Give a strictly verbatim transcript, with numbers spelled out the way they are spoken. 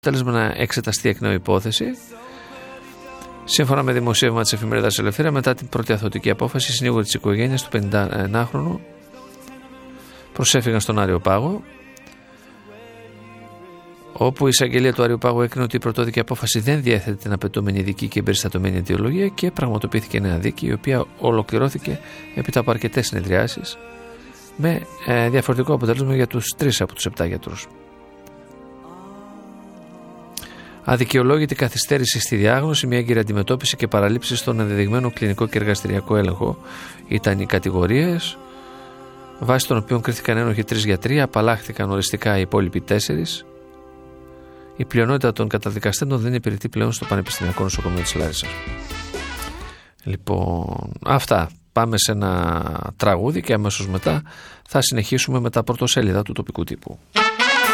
Τέλεσμα να εξεταστεί εκ νέου υπόθεση. Σύμφωνα με δημοσίευμα της εφημερίδας Ελευθερία, μετά την πρώτη αθωτική απόφαση, οι συνήγοροι της οικογένειας του πενηντάχρονου προσέφυγαν στον Αριοπάγο, όπου η εισαγγελία του Αριοπάγου έκρινε ότι η πρωτόδικη απόφαση δεν διέθετε την απαιτούμενη ειδική και εμπεριστατωμένη αιτιολογία και πραγματοποιήθηκε νέα δίκη, η οποία ολοκληρώθηκε έπειτα από αρκετές συνεδριάσεις με ε, διαφορετικό αποτέλεσμα για τους τρεις από τους επτά γιατρούς. Αδικαιολόγητη καθυστέρηση στη διάγνωση, μια έγκυρη αντιμετώπιση και παραλήψη στον ενδεδειγμένο κλινικό και εργαστηριακό έλεγχο ήταν οι κατηγορίες, βάσει των οποίων κρίθηκαν ένοχοι τρεις γιατροί, απαλλάχθηκαν οριστικά οι υπόλοιποι τέσσερις. Η πλειονότητα των καταδικαστέντων δεν υπηρετεί πλέον στο Πανεπιστημιακό Νοσοκομείο της Λάρισσας. Λοιπόν, αυτά. Πάμε σε ένα τραγούδι και αμέσως μετά θα συνεχίσουμε με τα πρωτοσέλιδα του τοπικού τύπου.